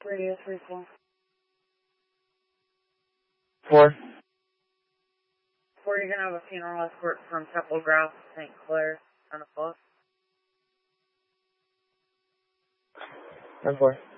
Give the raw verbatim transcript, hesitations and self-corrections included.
Radio three four. Four. Four, you're gonna have a funeral escort from Temple Grove, Saint Clair, ten o'clock. ten four.